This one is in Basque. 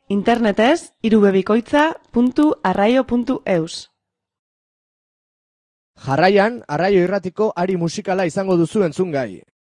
Internetez irubebikoitza.arraio.eus. Jarraian, Arraio Irratiko ari musikala izango duzu entzungai.